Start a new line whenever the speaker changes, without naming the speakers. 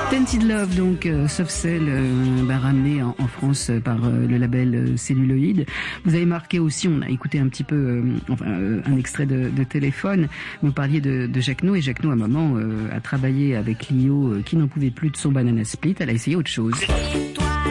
Tainted Love, donc Soft Cell, ramené en France par le label Celluloid. Vous avez marqué aussi, on a écouté un petit peu, un extrait de Téléphone. Vous parliez de Jacques No, et Jacques No à un moment a travaillé avec Lio qui n'en pouvait plus de son Banana Split. Elle a essayé autre chose.